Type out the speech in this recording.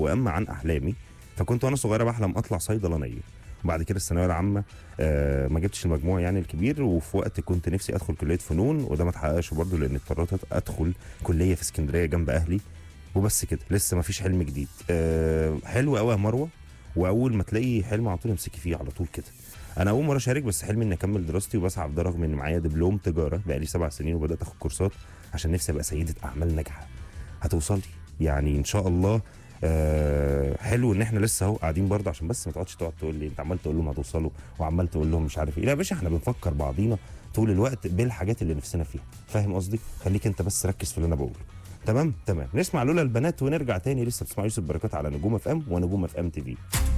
واما عن احلامي فكنت وانا صغيره بحلم اطلع صيدلانيه. وبعد كده الثانويه العامه ما جبتش المجموع يعني الكبير، وفي وقت كنت نفسي ادخل كليه فنون وده ما اتحققش برضه لان اضطريت ادخل كليه في اسكندريه جنب اهلي. وبس كده، لسه ما فيش حلم جديد. حلو قوي يا مروه، واول ما تلاقي حلم على طول امسكي فيه على طول كده. انا اول مره اشارك، بس حلمي اني اكمل دراستي وبسعى في ده رغم ان معايا دبلوم تجاره بقالي 7 سنين وبدات اخد كورسات عشان نفسي ابقى سيده اعمال ناجحه. هتوصلي يعني ان شاء الله. حلو ان احنا لسه اهو قاعدين برضه، عشان بس ما تقعدش تقول لي انت عمال تقول لهم هتوصلوا وعمال تقول لهم مش عارف ايه. لا يا باشا، احنا بنفكر بعضينا طول الوقت بالحاجات اللي نفسنا فيها. فاهم قصدي؟ خليك انت بس ركز في اللي انا بقوله. تمام. نسمع لولا البنات ونرجع تاني. لسه بتسمع يوسف بركات على نجوم اف ام ونجوم اف ام تي في.